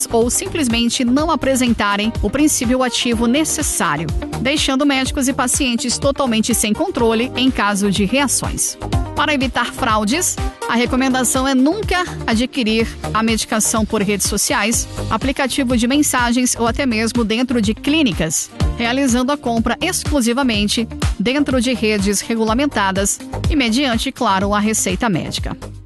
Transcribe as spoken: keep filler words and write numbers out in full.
ou simplesmente não apresentarem o princípio ativo necessário, deixando médicos e pacientes totalmente sem controle em caso de reações. Para evitar fraudes, a recomendação é nunca adquirir a medicação por redes sociais, aplicativo de mensagens ou até mesmo dentro de clínicas, realizando a compra exclusivamente dentro de redes regulamentadas e mediante, claro, a receita médica.